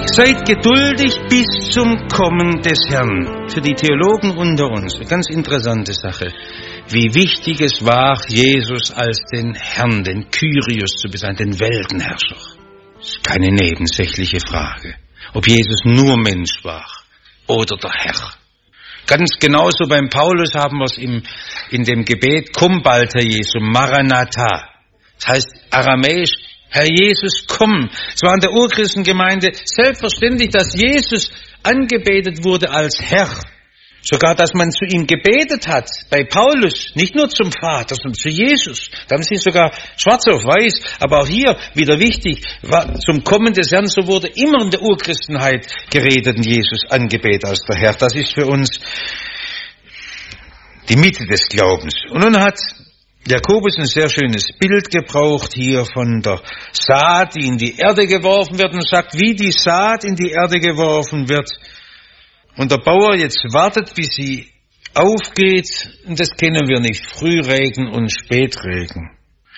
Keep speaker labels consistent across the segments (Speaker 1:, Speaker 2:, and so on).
Speaker 1: Seid geduldig bis zum Kommen des Herrn. Für die Theologen unter uns eine ganz interessante Sache. Wie wichtig es war, Jesus als den Herrn, den Kyrios zu bezeichnen, den Weltenherrscher. Das ist keine nebensächliche Frage, ob Jesus nur Mensch war oder der Herr. Ganz genauso beim Paulus haben wir es in dem Gebet, komm bald, Herr Jesu, Maranatha. Das heißt aramäisch, Herr Jesus, komm. Es war in der Urchristengemeinde selbstverständlich, dass Jesus angebetet wurde als Herr. Sogar, dass man zu ihm gebetet hat, bei Paulus, nicht nur zum Vater, sondern zu Jesus. Da haben sie sogar schwarz auf weiß, aber auch hier wieder wichtig, zum Kommen des Herrn, so wurde immer in der Urchristenheit geredet und Jesus angebetet als der Herr. Das ist für uns die Mitte des Glaubens. Und nun hat Jakobus ein sehr schönes Bild gebraucht hier von der Saat, die in die Erde geworfen wird und sagt, wie die Saat in die Erde geworfen wird und der Bauer jetzt wartet, bis sie aufgeht, und das kennen wir nicht, Frühregen und Spätregen.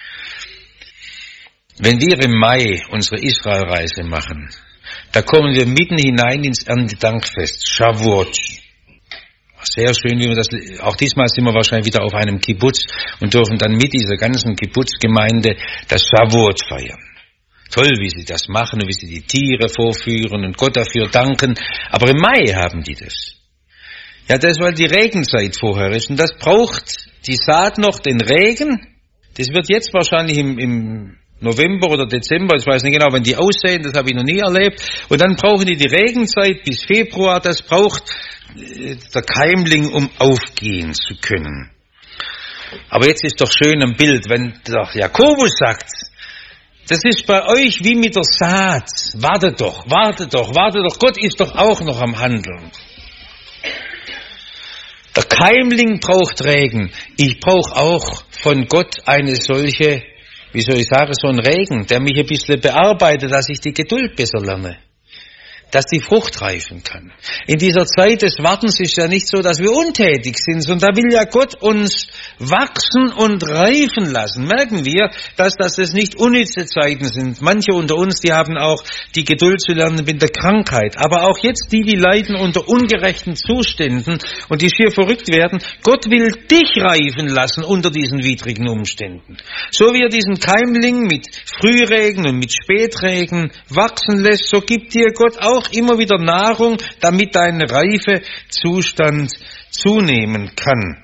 Speaker 1: Wenn wir im Mai unsere Israelreise machen, da kommen wir mitten hinein ins Erntedankfest, Shavuot. Sehr schön, wie wir das, auch diesmal sind wir wahrscheinlich wieder auf einem Kibbutz und dürfen dann mit dieser ganzen Kibbutzgemeinde das Shavuot feiern. Toll, wie sie das machen und wie sie die Tiere vorführen und Gott dafür danken. Aber im Mai haben die das. Ja, das, weil die Regenzeit vorher ist. Und das braucht die Saat noch den Regen. Das wird jetzt wahrscheinlich im November oder Dezember, ich weiß nicht genau, wenn die aussehen, das habe ich noch nie erlebt. Und dann brauchen die Regenzeit bis Februar, das braucht der Keimling, um aufgehen zu können. Aber jetzt ist doch schön am Bild, wenn der Jakobus sagt, das ist bei euch wie mit der Saat. Wartet doch, Gott ist doch auch noch am Handeln. Der Keimling braucht Regen. Ich brauche auch von Gott eine solche, wie soll ich sagen, so einen Regen, der mich ein bisschen bearbeitet, dass ich die Geduld besser lerne. Dass die Frucht reifen kann. In dieser Zeit des Wartens ist ja nicht so, dass wir untätig sind, sondern da will ja Gott uns wachsen und reifen lassen. Merken wir, dass das nicht unnütze Zeiten sind. Manche unter uns, die haben auch die Geduld zu lernen mit der Krankheit. Aber auch jetzt die leiden unter ungerechten Zuständen und die schier verrückt werden. Gott will dich reifen lassen unter diesen widrigen Umständen. So wie er diesen Keimling mit Frühregen und mit Spätregen wachsen lässt, so gibt dir Gott auch immer wieder Nahrung, damit dein Reifezustand zunehmen kann.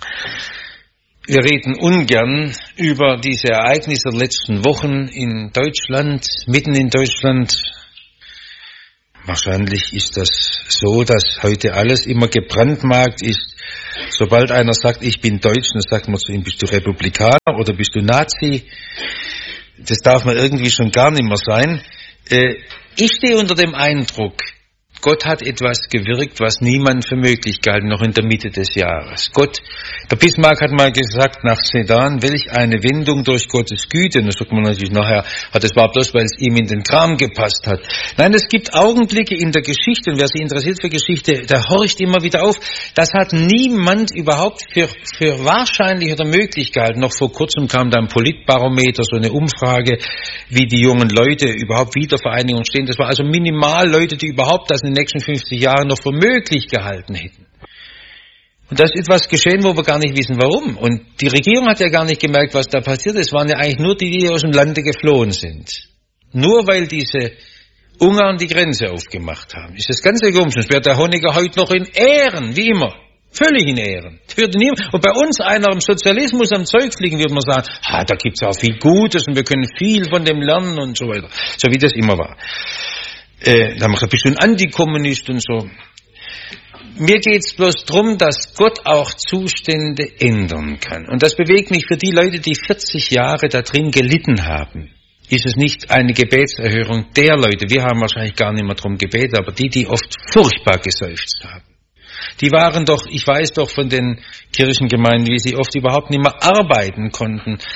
Speaker 1: Wir reden ungern über diese Ereignisse der letzten Wochen in Deutschland, mitten in Deutschland. Wahrscheinlich ist das so, dass heute alles immer gebrandmarkt ist. Sobald einer sagt, ich bin Deutsch, dann sagt man zu ihm, bist du Republikaner oder bist du Nazi? Das darf man irgendwie schon gar nicht mehr sein. Ich stehe unter dem Eindruck, Gott hat etwas gewirkt, was niemand für möglich gehalten, noch in der Mitte des Jahres. Der Bismarck hat mal gesagt, nach Sedan, welch eine Wendung durch Gottes Güte. Und da sagt man natürlich nachher, das war bloß, weil es ihm in den Kram gepasst hat. Nein, es gibt Augenblicke in der Geschichte, und wer sich interessiert für Geschichte, der horcht immer wieder auf. Das hat niemand überhaupt für wahrscheinlich oder möglich gehalten. Noch vor kurzem kam da ein Politbarometer, so eine Umfrage, wie die jungen Leute überhaupt Wiedervereinigung stehen. Das war also minimal Leute, die überhaupt das in den nächsten 50 Jahren noch für möglich gehalten hätten. Und da ist etwas geschehen, wo wir gar nicht wissen, warum. Und die Regierung hat ja gar nicht gemerkt, was da passiert ist. Es waren ja eigentlich nur die, die aus dem Lande geflohen sind. Nur weil diese Ungarn die Grenze aufgemacht haben. Ist das ganze komisch. Das wird der Honecker heute noch in Ehren, wie immer. Völlig in Ehren. Und bei uns einer im Sozialismus am Zeug fliegen, würde man sagen, da gibt's auch viel Gutes und wir können viel von dem lernen und so weiter. So wie das immer war. Da haben wir gesagt, bist du ein Antikommunist und so. Mir geht's bloß drum, dass Gott auch Zustände ändern kann. Und das bewegt mich für die Leute, die 40 Jahre da drin gelitten haben. Ist es nicht eine Gebetserhörung der Leute, wir haben wahrscheinlich gar nicht mehr drum gebetet, aber die oft furchtbar geseufzt haben. Die waren doch, ich weiß doch von den Kirchengemeinden, wie sie oft überhaupt nicht mehr arbeiten konnten.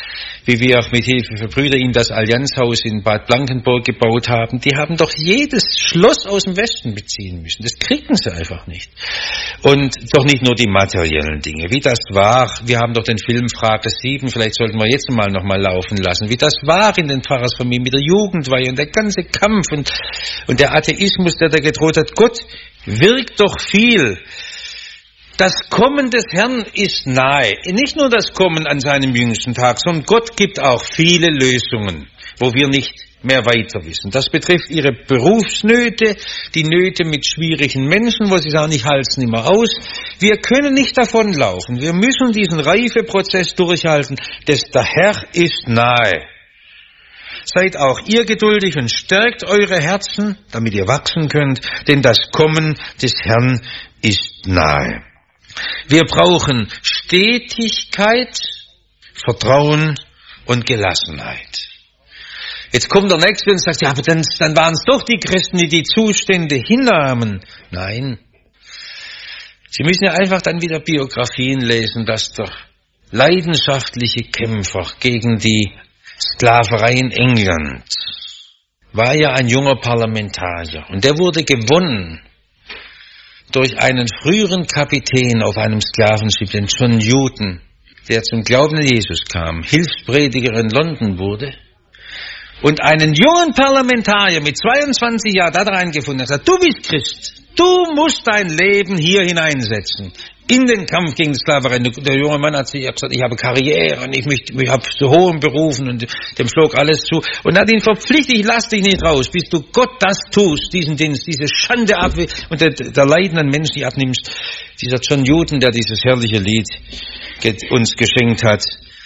Speaker 1: wie wir auch mit Hilfe für Brüder ihm das Allianzhaus in Bad Blankenburg gebaut haben, die haben doch jedes Schloss aus dem Westen beziehen müssen. Das kriegen sie einfach nicht. Und doch nicht nur die materiellen Dinge. Wie das war, wir haben doch den Film Frage 7, vielleicht sollten wir jetzt mal noch mal laufen lassen, wie das war in den Pfarrersfamilien mit der Jugendweihe und der ganze Kampf und der Atheismus, der da gedroht hat. Gott wirkt doch viel. Das Kommen des Herrn ist nahe. Nicht nur das Kommen an seinem jüngsten Tag, sondern Gott gibt auch viele Lösungen, wo wir nicht mehr weiter wissen. Das betrifft ihre Berufsnöte, die Nöte mit schwierigen Menschen, wo sie sagen, ich halte es nicht mehr aus. Wir können nicht davonlaufen. Wir müssen diesen Reifeprozess durchhalten. Der Herr ist nahe. Seid auch ihr geduldig und stärkt eure Herzen, damit ihr wachsen könnt, denn das Kommen des Herrn ist nahe. Wir brauchen Stetigkeit, Vertrauen und Gelassenheit. Jetzt kommt der Nächste und sagt, ja, aber dann waren es doch die Christen, die die Zustände hinnahmen. Nein. Sie müssen ja einfach dann wieder Biografien lesen, dass der leidenschaftliche Kämpfer gegen die Sklaverei in England war ja ein junger Parlamentarier. Und der wurde gewonnen durch einen früheren Kapitän auf einem Sklavenschiff, den John Newton, der zum Glauben an Jesus kam, Hilfsprediger in London wurde und einen jungen Parlamentarier mit 22 Jahren da reingefunden hat, gesagt, du bist Christ, du musst dein Leben hier hineinsetzen in den Kampf gegen die Sklaverei. Der junge Mann hat sich gesagt, ich habe Karriere und ich habe zu hohen Berufen und dem flog alles zu und hat ihn verpflichtet, ich lass dich nicht raus, bis du Gott das tust, diesen Dienst, diese Schande ab und der leidenden Menschen die abnimmst. Dieser John Newton, der dieses herrliche Lied uns geschenkt hat,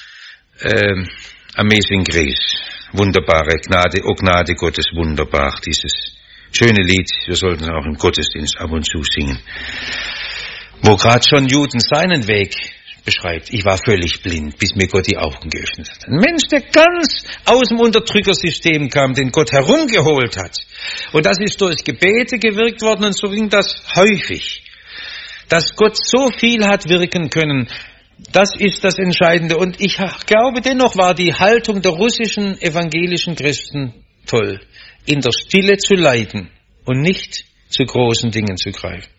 Speaker 1: Amazing Grace, wunderbare Gnade, oh Gnade Gottes, wunderbar, dieses schöne Lied, wir sollten es auch im Gottesdienst ab und zu singen. Wo gerade John Newton seinen Weg beschreibt. Ich war völlig blind, bis mir Gott die Augen geöffnet hat. Ein Mensch, der ganz aus dem Unterdrückersystem kam, den Gott herumgeholt hat. Und das ist durch Gebete gewirkt worden und so ging das häufig. Dass Gott so viel hat wirken können, das ist das Entscheidende. Und ich glaube, dennoch war die Haltung der russischen evangelischen Christen toll. In der Stille zu leiden und nicht zu großen Dingen zu greifen.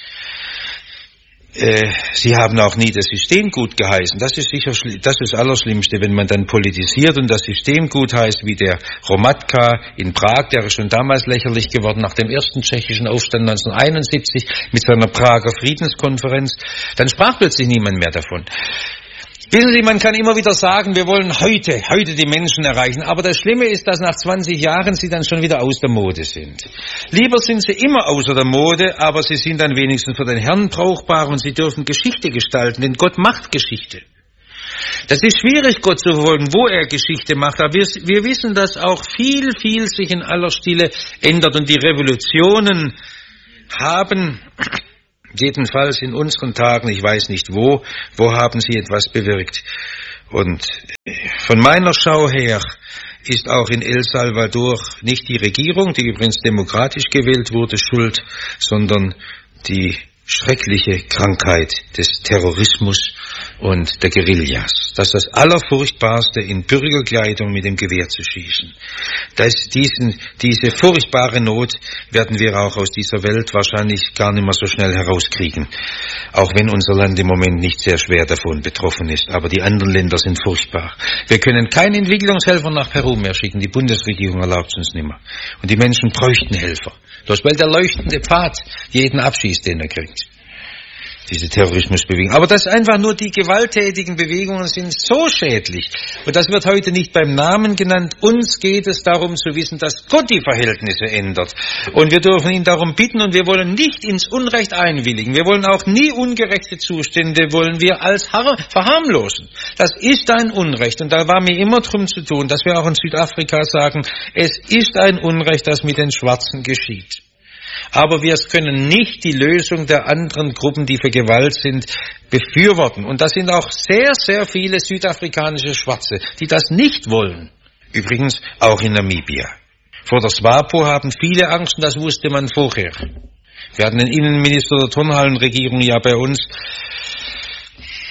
Speaker 1: Sie haben auch nie das System gut geheißen. Das ist sicher das Allerschlimmste, wenn man dann politisiert und das System gut heißt, wie der Hromadka in Prag, der ist schon damals lächerlich geworden, nach dem ersten tschechischen Aufstand 1971 mit seiner Prager Friedenskonferenz. Dann sprach plötzlich niemand mehr davon. Wissen Sie, man kann immer wieder sagen, wir wollen heute die Menschen erreichen. Aber das Schlimme ist, dass nach 20 Jahren sie dann schon wieder aus der Mode sind. Lieber sind sie immer außer der Mode, aber sie sind dann wenigstens für den Herrn brauchbar und sie dürfen Geschichte gestalten, denn Gott macht Geschichte. Das ist schwierig, Gott zu verfolgen, wo er Geschichte macht. Aber wir wissen, dass auch viel sich in aller Stille ändert und die Revolutionen haben jedenfalls in unseren Tagen, ich weiß nicht wo haben sie etwas bewirkt. Und von meiner Schau her ist auch in El Salvador nicht die Regierung, die übrigens demokratisch gewählt wurde, schuld, sondern die schreckliche Krankheit des Terrorismus und der Guerillas. Das ist das Allerfurchtbarste, in Bürgerkleidung mit dem Gewehr zu schießen. Diese furchtbare Not werden wir auch aus dieser Welt wahrscheinlich gar nicht mehr so schnell herauskriegen. Auch wenn unser Land im Moment nicht sehr schwer davon betroffen ist. Aber die anderen Länder sind furchtbar. Wir können keinen Entwicklungshelfer nach Peru mehr schicken. Die Bundesregierung erlaubt es uns nicht mehr. Und die Menschen bräuchten Helfer. Bloß weil der leuchtende Pfad jeden abschießt, den er kriegt. Diese Terrorismusbewegung. Aber das einfach nur die gewalttätigen Bewegungen sind so schädlich. Und das wird heute nicht beim Namen genannt. Uns geht es darum zu wissen, dass Gott die Verhältnisse ändert. Und wir dürfen ihn darum bitten und wir wollen nicht ins Unrecht einwilligen. Wir wollen auch nie ungerechte Zustände, wollen wir als verharmlosen. Das ist ein Unrecht. Und da war mir immer drum zu tun, dass wir auch in Südafrika sagen, es ist ein Unrecht, das mit den Schwarzen geschieht. Aber wir können nicht die Lösung der anderen Gruppen, die für Gewalt sind, befürworten. Und das sind auch sehr viele südafrikanische Schwarze, die das nicht wollen. Übrigens auch in Namibia. Vor der SWAPO haben viele Angst und das wusste man vorher. Wir hatten den Innenminister der Turnhallenregierung ja bei uns.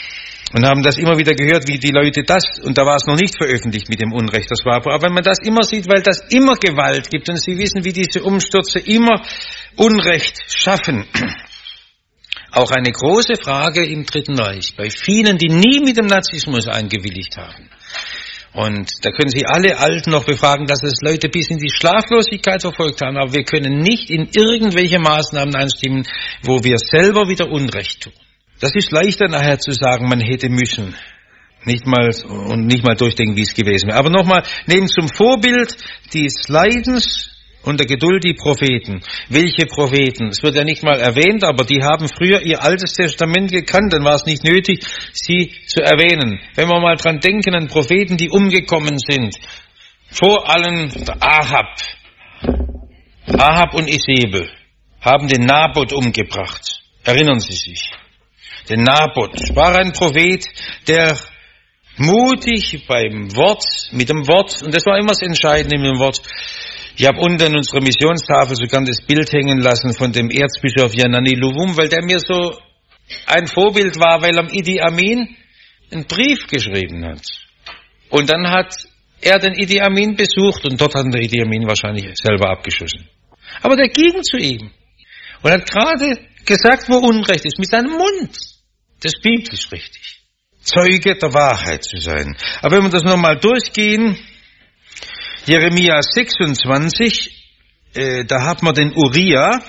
Speaker 1: Und haben das immer wieder gehört, wie die Leute das, und da war es noch nicht veröffentlicht mit dem Unrecht, das war, aber wenn man das immer sieht, weil das immer Gewalt gibt und Sie wissen, wie diese Umstürze immer Unrecht schaffen. Auch eine große Frage im Dritten Reich, bei vielen, die nie mit dem Nazismus eingewilligt haben. Und da können Sie alle Alten noch befragen, dass es Leute bis in die Schlaflosigkeit verfolgt haben, aber wir können nicht in irgendwelche Maßnahmen einstimmen, wo wir selber wieder Unrecht tun. Das ist leichter nachher zu sagen, man hätte müssen. Nicht mal durchdenken, wie es gewesen wäre. Aber nochmal, nehmen zum Vorbild des Leidens und der Geduld die Propheten. Welche Propheten? Es wird ja nicht mal erwähnt, aber die haben früher ihr Altes Testament gekannt, dann war es nicht nötig, sie zu erwähnen. Wenn wir mal dran denken an Propheten, die umgekommen sind, vor allem der Ahab. Ahab und Isebel haben den Naboth umgebracht. Erinnern Sie sich? Der Naboth war ein Prophet, der mutig beim Wort, mit dem Wort, und das war immer das Entscheidende mit dem Wort. Ich habe unten an unserer Missionstafel sogar das Bild hängen lassen von dem Erzbischof Janani Luwum, weil der mir so ein Vorbild war, weil am Idi Amin einen Brief geschrieben hat. Und dann hat er den Idi Amin besucht und dort hat der Idi Amin wahrscheinlich selber abgeschossen. Aber der ging zu ihm und hat gerade gesagt, wo Unrecht ist, mit seinem Mund. Das ist biblisch richtig. Zeuge der Wahrheit zu sein. Aber wenn wir das nochmal durchgehen, Jeremia 26, da hat man den Uriah.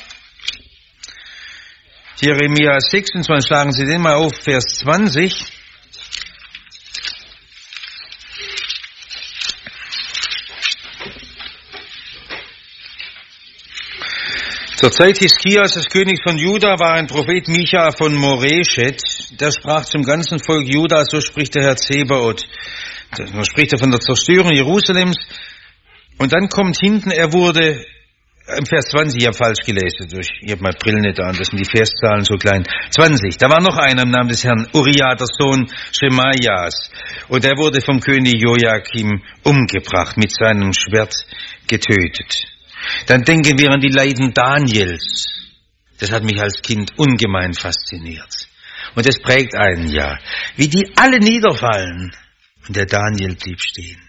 Speaker 1: Jeremia 26, schlagen Sie den mal auf, Vers 20. Zur Zeit Hiskias, des Königs von Juda, war ein Prophet Micha von Moreshet, der sprach zum ganzen Volk Juda, so spricht der Herr Zebaoth. Man spricht von der Zerstörung Jerusalems. Und dann kommt hinten, er wurde, im Vers 20, ich habe falsch gelesen, ich habe meine Brille nicht an, das sind die Verszahlen so klein. 20, da war noch einer im Namen des Herrn, Uriah, der Sohn Schemaias. Und er wurde vom König Joachim umgebracht, mit seinem Schwert getötet. Dann denken wir an die Leiden Daniels. Das hat mich als Kind ungemein fasziniert. Und das prägt einen ja. Wie die alle niederfallen. Und der Daniel blieb stehen.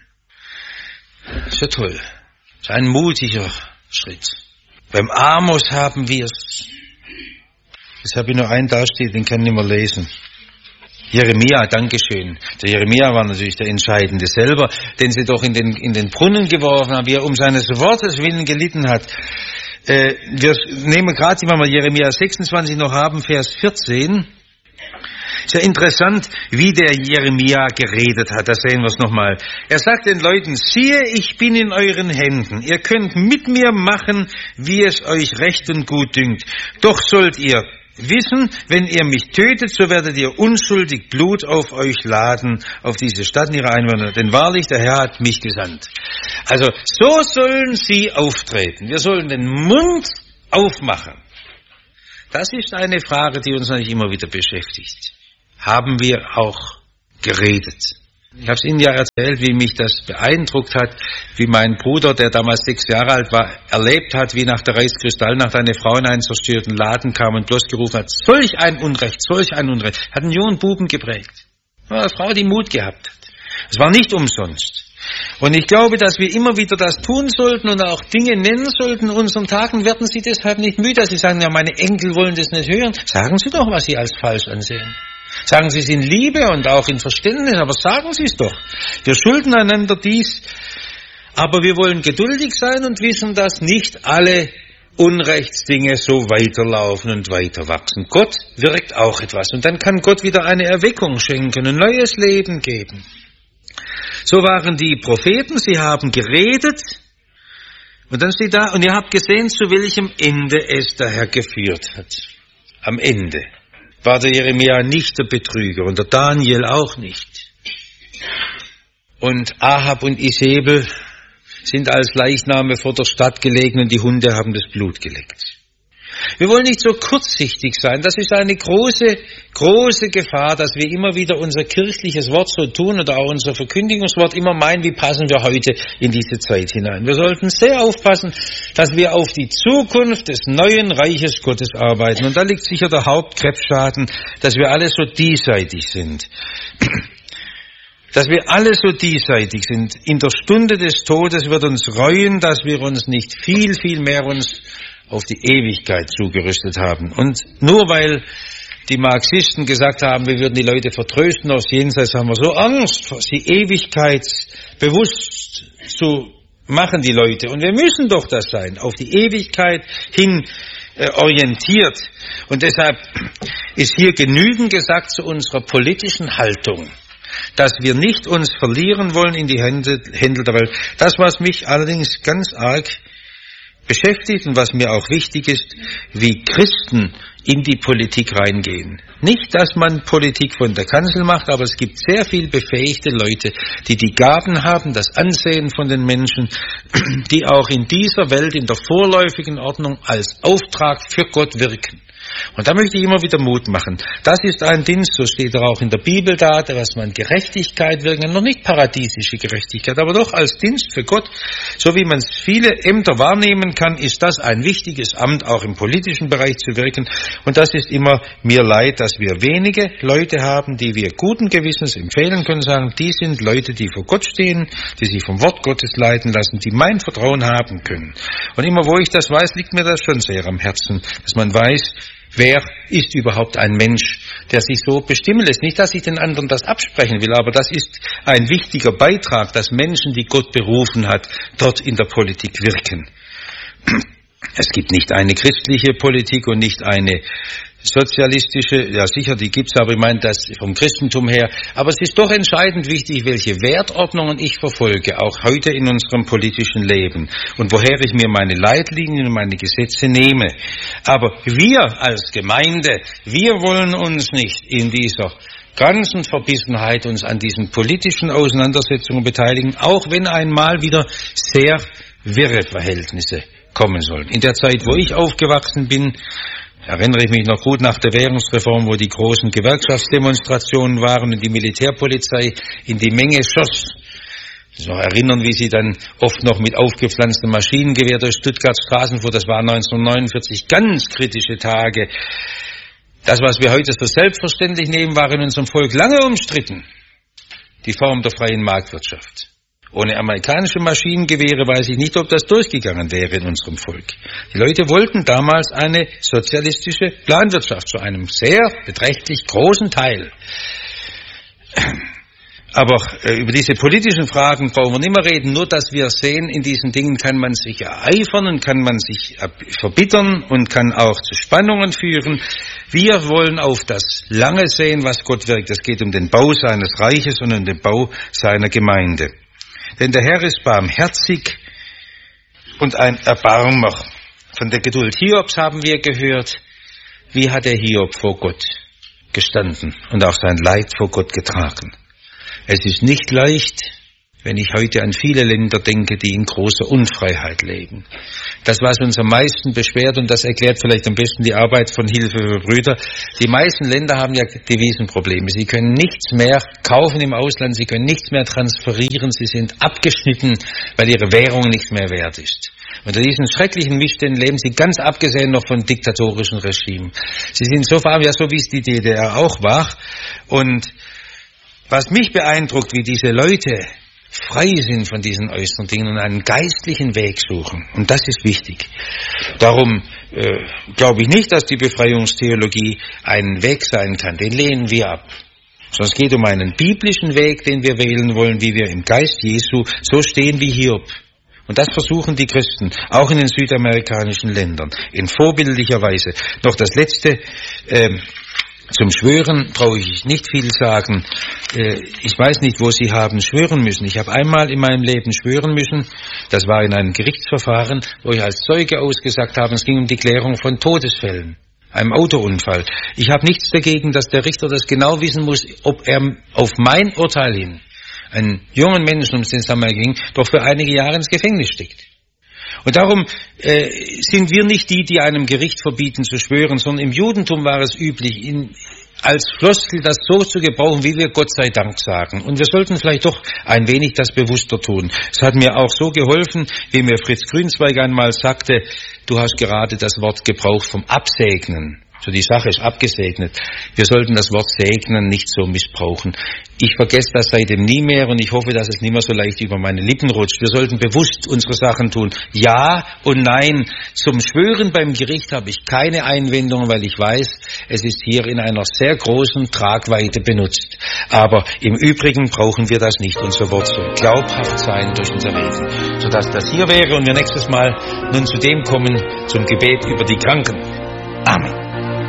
Speaker 1: So toll. Das ist ein mutiger Schritt. Beim Amos haben wir es. Jetzt habe ich noch einen da steht, den kann ich nicht mehr lesen. Jeremia, Dankeschön. Der Jeremia war natürlich der Entscheidende selber, den sie doch in den Brunnen geworfen haben, wie er um seines Wortes willen gelitten hat. Wir nehmen gerade, wenn wir Jeremia 26 noch haben, Vers 14. Ist ja interessant, wie der Jeremia geredet hat. Da sehen wir es nochmal. Er sagt den Leuten, siehe, ich bin in euren Händen. Ihr könnt mit mir machen, wie es euch recht und gut dünkt. Doch sollt ihr wissen, wenn ihr mich tötet, so werdet ihr unschuldig Blut auf euch laden, auf diese Stadt und ihre Einwohner. Denn wahrlich, der Herr hat mich gesandt. Also, so sollen sie auftreten. Wir sollen den Mund aufmachen. Das ist eine Frage, die uns natürlich immer wieder beschäftigt. Haben wir auch geredet? Ich habe es Ihnen ja erzählt, wie mich das beeindruckt hat, wie mein Bruder, der damals 6 Jahre alt war, erlebt hat, wie nach der Reichskristallnacht eine Frau in einen zerstörten Laden kam und bloß gerufen hat, solch ein Unrecht. Hat einen jungen Buben geprägt. Eine Frau, die Mut gehabt hat. Es war nicht umsonst. Und ich glaube, dass wir immer wieder das tun sollten und auch Dinge nennen sollten in unseren Tagen. Werden Sie deshalb nicht müde, dass Sie sagen, ja, meine Enkel wollen das nicht hören. Sagen Sie doch, was Sie als falsch ansehen. Sagen Sie es in Liebe und auch in Verständnis, aber sagen Sie es doch. Wir schulden einander dies, aber wir wollen geduldig sein und wissen, dass nicht alle Unrechtsdinge so weiterlaufen und weiter wachsen. Gott wirkt auch etwas und dann kann Gott wieder eine Erweckung schenken, ein neues Leben geben. So waren die Propheten, sie haben geredet und dann steht da, und ihr habt gesehen, zu welchem Ende es der Herr geführt hat. Am Ende war der Jeremia nicht der Betrüger und der Daniel auch nicht. Und Ahab und Isebel sind als Leichname vor der Stadt gelegen und die Hunde haben das Blut geleckt. Wir wollen nicht so kurzsichtig sein. Das ist eine große, große Gefahr, dass wir immer wieder unser kirchliches Wort so tun oder auch unser Verkündigungswort immer meinen, wie passen wir heute in diese Zeit hinein. Wir sollten sehr aufpassen, dass wir auf die Zukunft des neuen Reiches Gottes arbeiten. Und da liegt sicher der Hauptkrebsschaden, dass wir alle so diesseitig sind. Dass wir alle so diesseitig sind. In der Stunde des Todes wird uns reuen, dass wir uns nicht viel, viel mehr uns auf die Ewigkeit zugerüstet haben. Und nur weil die Marxisten gesagt haben, wir würden die Leute vertrösten aus Jenseits, haben wir so Angst, die Ewigkeit bewusst zu machen, die Leute. Und wir müssen doch das sein, auf die Ewigkeit hin orientiert. Und deshalb ist hier genügend gesagt zu unserer politischen Haltung, dass wir nicht uns verlieren wollen in die Händel der Welt. Das, was mich allerdings ganz arg beschäftigt und was mir auch wichtig ist, wie Christen in die Politik reingehen. Nicht, dass man Politik von der Kanzel macht, aber es gibt sehr viel befähigte Leute, die die Gaben haben, das Ansehen von den Menschen, die auch in dieser Welt, in der vorläufigen Ordnung als Auftrag für Gott wirken. Und da möchte ich immer wieder Mut machen. Das ist ein Dienst, so steht er auch in der Bibel da, dass man Gerechtigkeit wirken, noch nicht paradiesische Gerechtigkeit, aber doch als Dienst für Gott, so wie man viele Ämter wahrnehmen kann, ist das ein wichtiges Amt, auch im politischen Bereich zu wirken. Und das ist immer mir leid, dass wir wenige Leute haben, die wir guten Gewissens empfehlen können, sagen, die sind Leute, die vor Gott stehen, die sich vom Wort Gottes leiten lassen, die mein Vertrauen haben können. Und immer wo ich das weiß, liegt mir das schon sehr am Herzen, dass man weiß, wer ist überhaupt ein Mensch, der sich so bestimmen lässt? Nicht, dass ich den anderen das absprechen will, aber das ist ein wichtiger Beitrag, dass Menschen, die Gott berufen hat, dort in der Politik wirken. Es gibt nicht eine christliche Politik und nicht eine sozialistische, ja sicher, die gibt's, aber ich meine das vom Christentum her. Aber es ist doch entscheidend wichtig, welche Wertordnungen ich verfolge, auch heute in unserem politischen Leben und woher ich mir meine Leitlinien und meine Gesetze nehme. Aber wir als Gemeinde, wir wollen uns nicht in dieser ganzen Verbissenheit uns an diesen politischen Auseinandersetzungen beteiligen, auch wenn einmal wieder sehr wirre Verhältnisse kommen sollen. In der Zeit, wo ich aufgewachsen bin, erinnere ich mich noch gut nach der Währungsreform, wo die großen Gewerkschaftsdemonstrationen waren und die Militärpolizei in die Menge schoss. Ich noch erinnern, wie sie dann oft noch mit aufgepflanztem Maschinengewehr durch Stuttgarts Straßen fuhr. Das waren 1949 ganz kritische Tage. Das, was wir heute so selbstverständlich nehmen, war in unserem Volk lange umstritten. Die Form der freien Marktwirtschaft. Ohne amerikanische Maschinengewehre weiß ich nicht, ob das durchgegangen wäre in unserem Volk. Die Leute wollten damals eine sozialistische Planwirtschaft zu einem sehr beträchtlich großen Teil. Aber über diese politischen Fragen brauchen wir nicht mehr reden, nur dass wir sehen, in diesen Dingen kann man sich ereifern und kann man sich verbittern und kann auch zu Spannungen führen. Wir wollen auf das Lange sehen, was Gott wirkt. Es geht um den Bau seines Reiches und um den Bau seiner Gemeinde. Denn der Herr ist barmherzig und ein Erbarmer. Von der Geduld Hiobs haben wir gehört, wie hat der Hiob vor Gott gestanden und auch sein Leid vor Gott getragen. Es ist nicht leicht, wenn ich heute an viele Länder denke, die in großer Unfreiheit leben. Das, was uns am meisten beschwert, und das erklärt vielleicht am besten die Arbeit von Hilfe für Brüder, die meisten Länder haben ja Devisenprobleme. Sie können nichts mehr kaufen im Ausland, sie können nichts mehr transferieren, sie sind abgeschnitten, weil ihre Währung nicht mehr wert ist. Unter diesen schrecklichen Missständen leben sie, ganz abgesehen noch von diktatorischen Regimen. Sie sind so verarmt, ja, so wie es die DDR auch war. Und was mich beeindruckt, wie diese Leute frei sind von diesen äußeren Dingen und einen geistlichen Weg suchen. Und das ist wichtig. Darum glaube ich nicht, dass die Befreiungstheologie ein Weg sein kann. Den lehnen wir ab. Sondern es geht um einen biblischen Weg, den wir wählen wollen, wie wir im Geist Jesu so stehen wie Hiob. Und das versuchen die Christen, auch in den südamerikanischen Ländern, in vorbildlicher Weise. Noch das Letzte, zum Schwören brauche ich nicht viel sagen. Ich weiß nicht, wo Sie haben schwören müssen. Ich habe einmal in meinem Leben schwören müssen. Das war in einem Gerichtsverfahren, wo ich als Zeuge ausgesagt habe. Es ging um die Klärung von Todesfällen, einem Autounfall. Ich habe nichts dagegen, dass der Richter das genau wissen muss, ob er auf mein Urteil hin einen jungen Menschen, um den es einmal ging, doch für einige Jahre ins Gefängnis steckt. Und darum sind wir nicht die einem Gericht verbieten zu schwören, sondern im Judentum war es üblich, als Floskel das so zu gebrauchen, wie wir Gott sei Dank sagen. Und wir sollten vielleicht doch ein wenig das bewusster tun. Es hat mir auch so geholfen, wie mir Fritz Grünzweig einmal sagte, du hast gerade das Wort gebraucht vom Absegnen. So, die Sache ist abgesegnet. Wir sollten das Wort segnen nicht so missbrauchen. Ich vergesse das seitdem nie mehr und ich hoffe, dass es nicht mehr so leicht über meine Lippen rutscht. Wir sollten bewusst unsere Sachen tun. Ja und nein. Zum Schwören beim Gericht habe ich keine Einwendungen, weil ich weiß, es ist hier in einer sehr großen Tragweite benutzt. Aber im Übrigen brauchen wir das nicht. Unser Wort soll glaubhaft sein durch unser Reden. Sodass das hier wäre und wir nächstes Mal nun zu dem kommen, zum Gebet über die Kranken. Amen.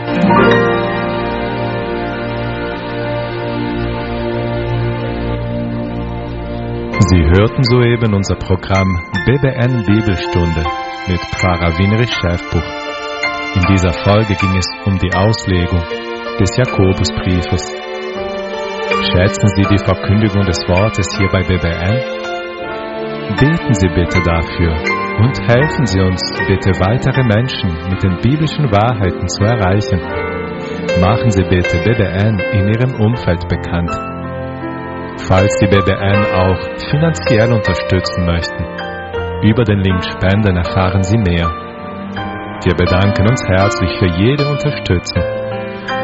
Speaker 2: Sie hörten soeben unser Programm BBN Bibelstunde mit Pfarrer Winrich Schäfbuch. In dieser Folge ging es um die Auslegung des Jakobusbriefes. Schätzen Sie die Verkündigung des Wortes hier bei BBN? Beten Sie bitte dafür und helfen Sie uns bitte, weitere Menschen mit den biblischen Wahrheiten zu erreichen. Machen Sie bitte BBN in Ihrem Umfeld bekannt. Falls Sie BBN auch finanziell unterstützen möchten, über den Link Spenden erfahren Sie mehr. Wir bedanken uns herzlich für jede Unterstützung.